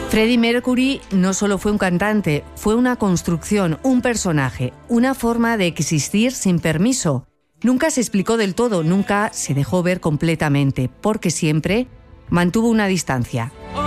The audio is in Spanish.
Freddie Mercury no solo fue un cantante, fue una construcción, un personaje, una forma de existir sin permiso. Nunca se explicó del todo, nunca se dejó ver completamente, porque siempre mantuvo una distancia.